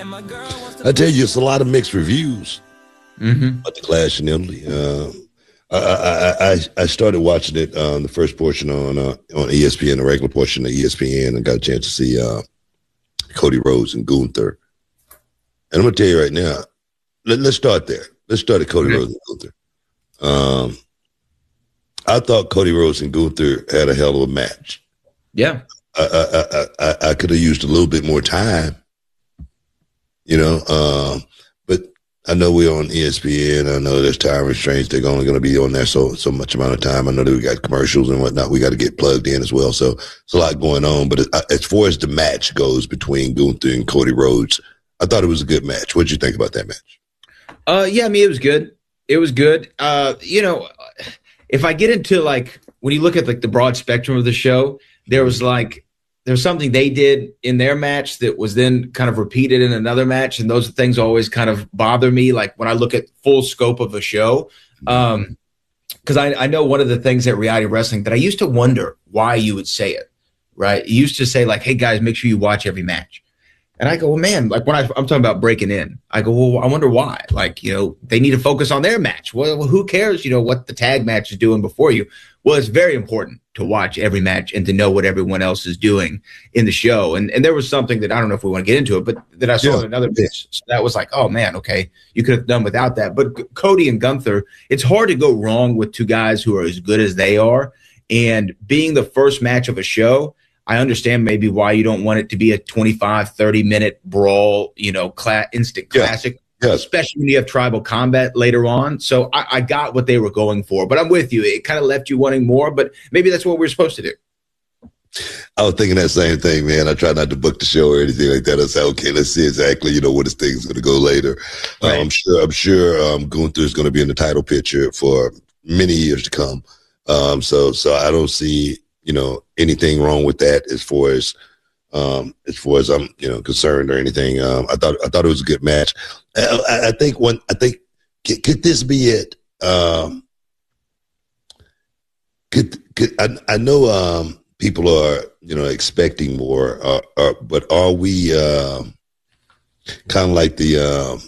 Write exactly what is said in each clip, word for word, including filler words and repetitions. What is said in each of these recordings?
I tell you, it's a lot of mixed reviews Mm-hmm. about the Clash in Italy. Uh, I, I, I I started watching it on the first portion on uh, on E S P N, the regular portion of E S P N, and got a chance to see uh, Cody Rhodes and Gunther. And I'm gonna tell you right now, let, let's start there. Let's start at Cody Okay. Rhodes and Gunther. Um, I thought Cody Rhodes and Gunther had a hell of a match. Yeah. I I I, I, I could have used a little bit more time, you know. Um, but I know we're on E S P N. I know there's time restraints. They're only going to be on there so so much amount of time. I know that we got commercials and whatnot. We got to get plugged in as well. So it's a lot going on. But as far as the match goes between Gunther and Cody Rhodes, I thought it was a good match. What did you think about that match? Uh, yeah, I mean, it was good. It was good. Uh, you know, if I get into like when you look at like the broad spectrum of the show, there was like there was something they did in their match that was then kind of repeated in another match, and those things always kind of bother me. Like when I look at full scope of a show, um, because I, I know one of the things at reality wrestling that I used to wonder why you would say it. Right? You used to say like, "Hey guys, make sure you watch every match." And I go, well, man, like when I, I'm talking about breaking in, I go, well, I wonder why. Like, you know, they need to focus on their match. Well, well, who cares, you know, what the tag match is doing before you? Well, it's very important to watch every match and to know what everyone else is doing in the show. And and there was something that I don't know if we want to get into it, but that I saw Yeah. in another pitch. So that was like, oh, man, okay, you could have done without that. But C- Cody and Gunther, it's hard to go wrong with two guys who are as good as they are. And being the first match of a show, I understand maybe why you don't want it to be a twenty-five, thirty minute brawl, you know, cla- instant Yeah. classic, Yeah. especially when you have tribal combat later on. So I, I got what they were going for, but I'm with you. It kind of left you wanting more, but maybe that's what we're supposed to do. I was thinking that same thing, man. I try not to book the show or anything like that. I say, okay, let's see exactly, you know, what this thing's going to go later. Right. Um, I'm sure, I'm sure, um, Gunther is going to be in the title picture for many years to come. Um, so, so I don't see, you know, anything wrong with that as far as, um, as far as I'm, you know, concerned or anything. Um, I thought, I thought it was a good match. I, I, I think one, I think, could, could this be it? Um, could, could, I, I know, um, people are, you know, expecting more, uh, uh, but are we, um, kind of like the, um,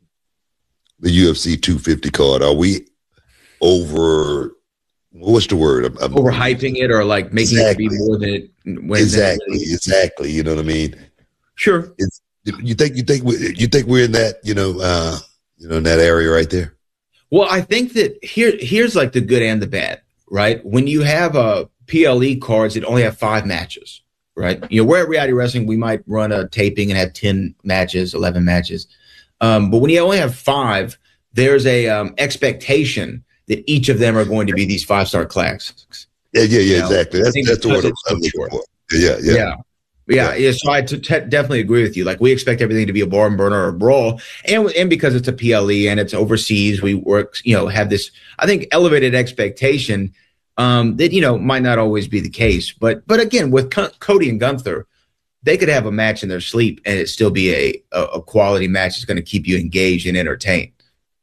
the U F C two fifty card? Are we over, what's the word? I'm, I'm, Overhyping it or like making Exactly. it be more than it. When Exactly, exactly. You know what I mean? Sure. It's, you think you think we, you think we're in that, you know, uh, you know, in that area right there. Well, I think that here here's like the good and the bad, right? When you have a P L E cards that only have five matches, right? You know, we're at Reality Wrestling, we might run a taping and have ten matches, eleven matches. Um, but when you only have five, there's a um, expectation that each of them are going to be these five-star classics. Yeah, yeah, yeah, You know, exactly. I That's think that's the word because I'm it's so looking short. for. Yeah, yeah, Yeah. Yeah, yeah. So I t- t- definitely agree with you. Like we expect everything to be a barn burner or a brawl, and and because it's a P L E and it's overseas, we work, you know, have this I think elevated expectation um, that you know might not always be the case. But but again, with Co- Cody and Gunther, they could have a match in their sleep and it still be a a, a quality match that's going to keep you engaged and entertained.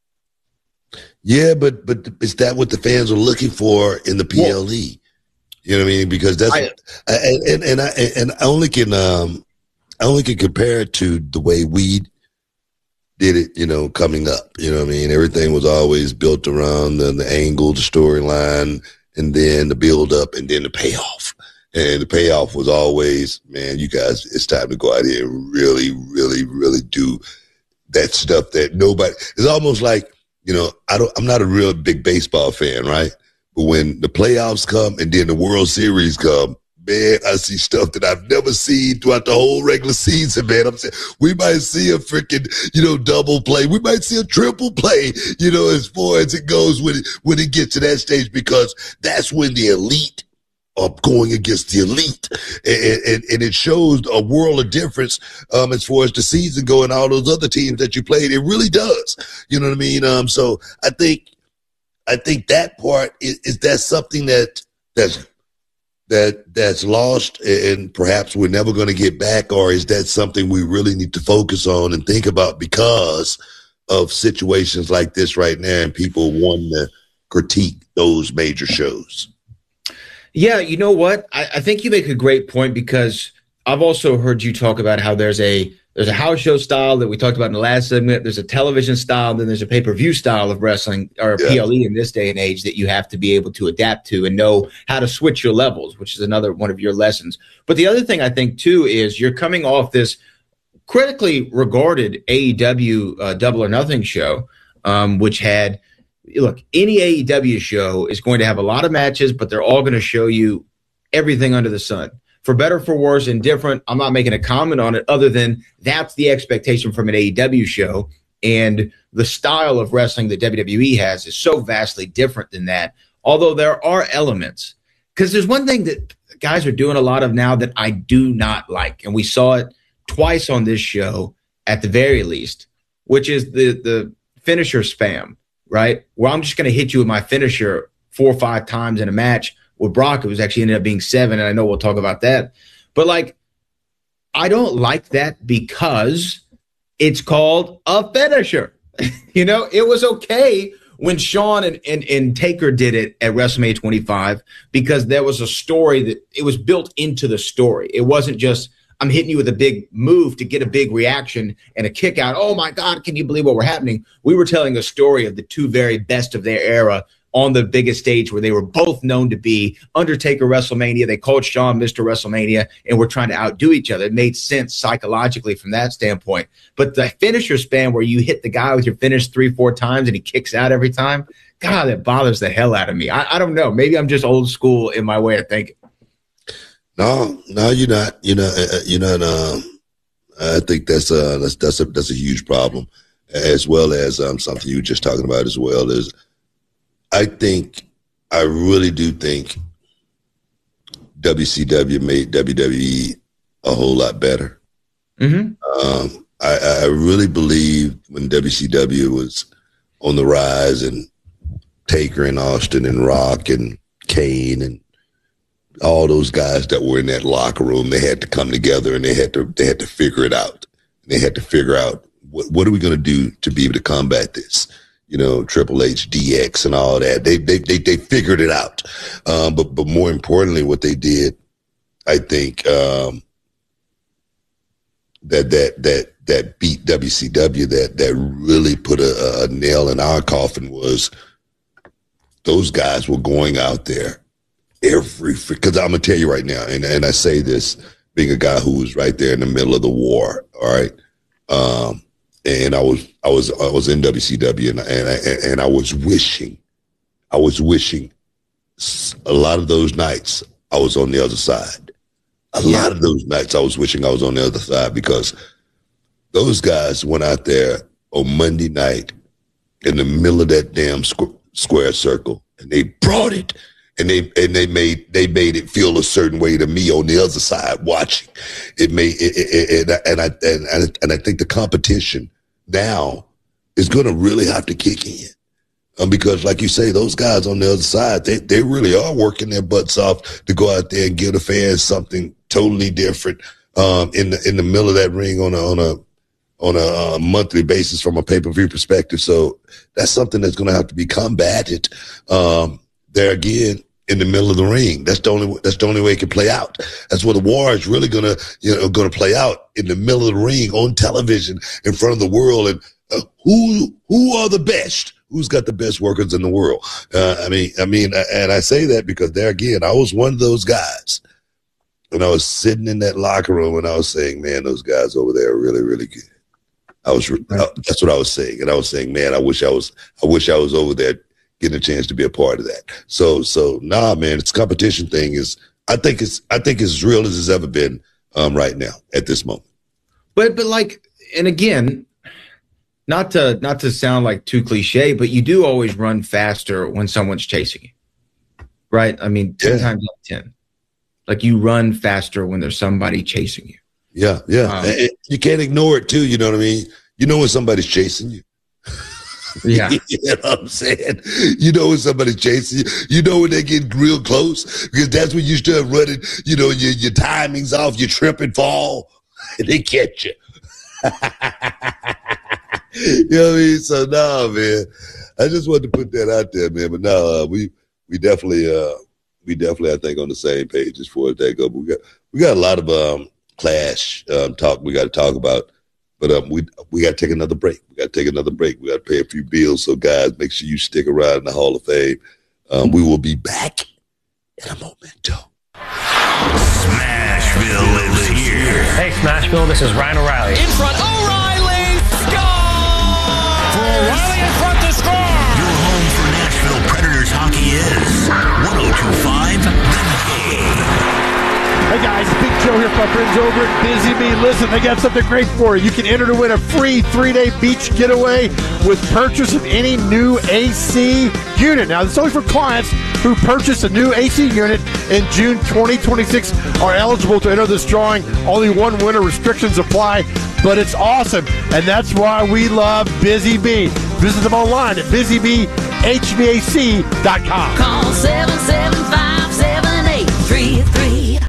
Yeah, but but is that what the fans are looking for in the P L E? You know what I mean? Because that's I- and and, and I and I only can um I only can compare it to the way we did it. You know, coming up. You know what I mean? Everything was always built around the, the angle, the storyline, and then the build up, and then the payoff. And the payoff was always, man, you guys, it's time to go out here and really, really, really do that stuff that nobody. It's almost like, you know, I don't. I'm not a real big baseball fan, right? But when the playoffs come and then the World Series come, man, I see stuff that I've never seen throughout the whole regular season, man. I'm saying we might see a freaking, you know, double play. We might see a triple play, you know, as far as it goes when it, when it gets to that stage, because that's when the elite are going against the elite. And, and, and it shows a world of difference um, as far as the season go and all those other teams that you played. It really does. You know what I mean? Um, so I think I think that part is, is that something that that's that that's lost and perhaps we're never going to get back, or is that something we really need to focus on and think about because of situations like this right now and people wanting to critique those major shows? Yeah, you know what? I, I think you make a great point because I've also heard you talk about how there's a there's a house show style that we talked about in the last segment. There's a television style, then there's a pay-per-view style of wrestling, or yeah. P L E in this day and age, that you have to be able to adapt to and know how to switch your levels, which is another one of your lessons. But the other thing I think too is you're coming off this critically regarded A E W uh, Double or Nothing show, um, which had, look, any A E W show is going to have a lot of matches, but they're all going to show you everything under the sun. For better, for worse, indifferent, I'm not making a comment on it other than that's the expectation from an A E W show. And the style of wrestling that W W E has is so vastly different than that. Although there are elements, because there's one thing that guys are doing a lot of now that I do not like. And we saw it twice on this show at the very least, which is the, the finisher spam, right? Where I'm just going to hit you with my finisher four or five times in a match. With Brock, it was actually ended up being seven, and I know we'll talk about that. But, like, I don't like that because it's called a finisher. You know, it was okay when Shawn and, and, and Taker did it at WrestleMania twenty-five because there was a story that it was built into the story. It wasn't just, I'm hitting you with a big move to get a big reaction and a kick out. Oh, my God, can you believe what we're happening? We were telling a story of the two very best of their era on the biggest stage where they were both known to be. Undertaker WrestleMania, they called Shawn Mister WrestleMania, and we're trying to outdo each other. It made sense psychologically from that standpoint. But the finisher span where you hit the guy with your finish three, four times and he kicks out every time, God, that bothers the hell out of me. I, I don't know. Maybe I'm just old school in my way of thinking. No, no, you're not. You're not. Uh, you're not. Um, I think that's a that's that's a that's a huge problem, as well as um, something you were just talking about as well is. I think, I really do think W C W made W W E a whole lot better. Mm-hmm. Um, I, I really believe when W C W was on the rise and Taker and Austin and Rock and Kane and all those guys that were in that locker room, they had to come together and they had to they had to figure it out. They had to figure out what, what are we going to do to be able to combat this. You know, Triple H, D X, and all that. They they they they figured it out. Um, but but more importantly, what they did, I think, um, that that that that beat W C W, that that really put a, a nail in our coffin was those guys were going out there every. Because I'm gonna tell you right now, and and I say this being a guy who was right there in the middle of the war. All right. Um, And I was, I was, I was in W C W, and and I, and I was wishing, I was wishing, a lot of those nights I was on the other side. A yeah. lot of those nights I was wishing I was on the other side because those guys went out there on Monday night in the middle of that damn squ- square circle, and they brought it, and they and they made they made it feel a certain way to me on the other side watching. It made it, it, it, and I and and and I think the competition now is going to really have to kick in um, because, like you say, those guys on the other side, they, they really are working their butts off to go out there and give the fans something totally different um, in the in the middle of that ring on a on a on a uh, monthly basis from a pay-per-view perspective. So that's something that's going to have to be combated um, there again in the middle of the ring. That's the only that's the only way it can play out. That's where the war is really gonna you know gonna play out in the middle of the ring on television in front of the world. And uh, who who are the best? Who's got the best workers in the world? Uh, I mean, I mean, and I say that because there again, I was one of those guys, and I was sitting in that locker room and I was saying, man, those guys over there are really really good. I was right. I, that's what I was saying, and I was saying, man, I wish I was I wish I was over there, getting a chance to be a part of that. So, so nah, man, it's competition thing is, I think it's, I think it's as real as it's ever been um, right now at this moment. But, but like, and again, not to, not to sound like too cliche, but you do always run faster when someone's chasing you, right? I mean, ten yeah. times out of ten, like you run faster when there's somebody chasing you. Yeah. Yeah. Um, and you can't ignore it too. You know what I mean? You know when somebody's chasing you. Yeah. You know what I'm saying? You know when somebody's chasing you. You know when they get real close because that's when you start running, you know, your, your timing's off, you trip and fall, and they catch you. You know what I mean? So, no, man, I just wanted to put that out there, man. But no, uh, we we definitely, uh, we definitely, I think, on the same page as far as that go. But we got we got a lot of um, clash um, talk we got to talk about But um, we we got to take another break. We got to take another break. We got to pay a few bills. So, guys, make sure you stick around in the Hall of Fame. Um, we will be back in a momento. Smashville lives here. Hey, Smashville, this is Ryan O'Reilly. In front, O'Reilly, score! For O'Reilly in front to score! Your home for Nashville Predators hockey is one oh two point five The Game. Hey guys, Big Joe here from friends over at Busy Bee. Listen, they got something great for you. You can enter to win a free three-day beach getaway with purchase of any new A C unit. Now, this is only for clients who purchase a new A C unit in June twenty twenty-six are eligible to enter this drawing. Only one winner, restrictions apply, but it's awesome, and that's why we love Busy Bee. Visit them online at busy bee h v a c dot com. Call seven seven five, seven eight three three.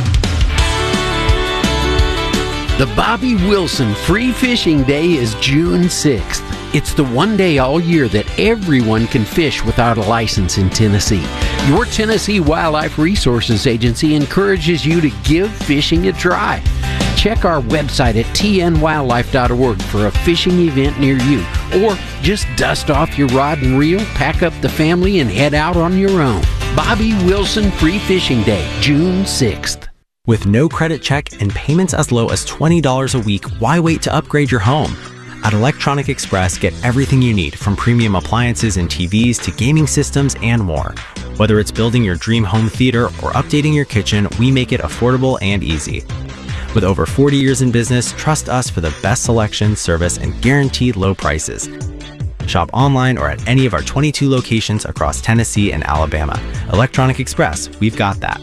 The Bobby Wilson Free Fishing Day is June sixth. It's the one day all year that everyone can fish without a license in Tennessee. Your Tennessee Wildlife Resources Agency encourages you to give fishing a try. Check our website at t n wildlife dot org for a fishing event near you. Or just dust off your rod and reel, pack up the family, and head out on your own. Bobby Wilson Free Fishing Day, June sixth. With no credit check and payments as low as twenty dollars a week, why wait to upgrade your home? At Electronic Express, get everything you need, from premium appliances and T Vs to gaming systems and more. Whether it's building your dream home theater or updating your kitchen, we make it affordable and easy. With over forty years in business, trust us for the best selection, service, and guaranteed low prices. Shop online or at any of our twenty-two locations across Tennessee and Alabama. Electronic Express, we've got that.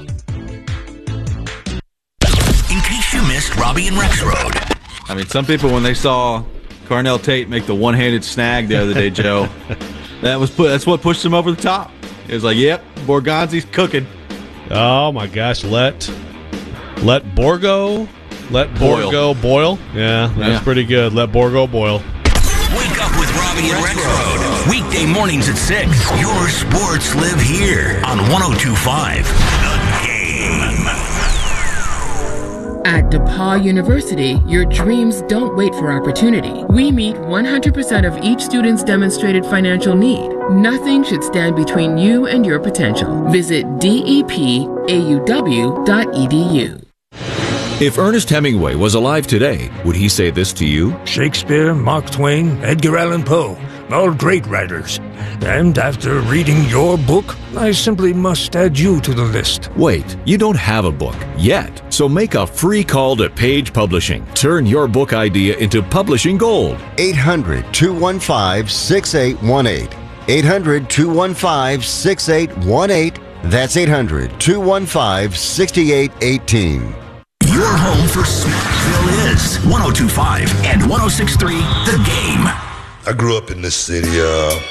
In case you missed Robbie and Rex Road. I mean, some people, when they saw Carnell Tate make the one-handed snag the other day, Joe, that was put, that's what pushed him over the top. It was like, yep, Borgonzi's cooking. Oh, my gosh. Let let Borgo, let Borgo boil. boil. Yeah, that's yeah. pretty good. Let Borgo boil. Wake up with Robbie and Rex Road. Weekday mornings at six. Your sports live here on one oh two point five The Game. At DePaul University, your dreams don't wait for opportunity. We meet one hundred percent of each student's demonstrated financial need. Nothing should stand between you and your potential. Visit D E P A U W dot E D U. If Ernest Hemingway was alive today, would he say this to you? Shakespeare, Mark Twain, Edgar Allan Poe, all great writers. And after reading your book, I simply must add you to the list. Wait, you don't have a book yet, so make a free call to Page Publishing. Turn your book idea into publishing gold. eight hundred, two one five, six eight one eight. eight hundred, two one five, six eight one eight. That's eight hundred, two one five, six eight one eight. Your home for Smashville is one oh two point five and one oh six point three The Game. I grew up in this city. Uh,